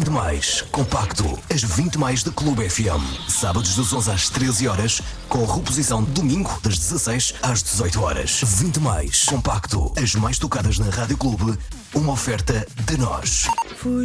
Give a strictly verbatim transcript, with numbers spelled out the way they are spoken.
vinte mais compacto. As vinte mais da Clube F M. Sábados das onze às treze horas, com reposição domingo das dezasseis às dezoito horas. vinte mais compacto. As mais tocadas na Rádio Clube. Uma oferta de nós. Fui